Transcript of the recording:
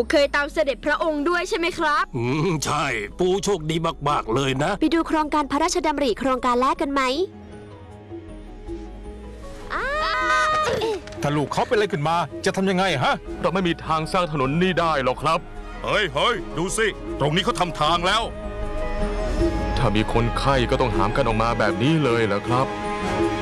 เคยตามเสด็จพระองค์ด้วยใช่ไหมครับใช่ปูโชคดีมากๆเลยนะไปดูโครงการพระราชดำริโครงการแรกกันไหมถ้าลูกเขาเป็นอะไรขึ้นมาจะทำยังไงฮะเราไม่มีทางสร้างถนนนี้ได้หรอกครับเฮ้ยดูสิตรงนี้เขาทำทางแล้วถ้ามีคนไข้ก็ต้องหามกันออกมาแบบนี้เลยเหรอครับ